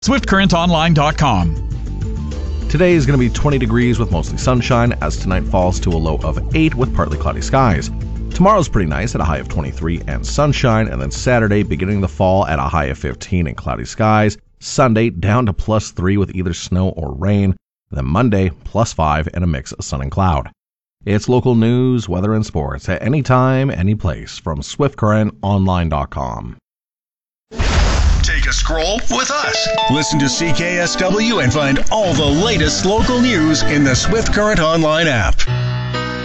SwiftCurrentOnline.com. Today is going to be 20 degrees with mostly sunshine, as tonight falls to a low of 8 with partly cloudy skies. Tomorrow's pretty nice at a high of 23 and sunshine, and then Saturday beginning the fall at a high of 15 and cloudy skies. Sunday down to +3 with either snow or rain. Then Monday +5 and a mix of sun and cloud. It's local news, weather, and sports at any time, any place from SwiftCurrentOnline.com. Take a scroll with us. Listen to CKSW and find all the latest local news in the Swift Current Online app.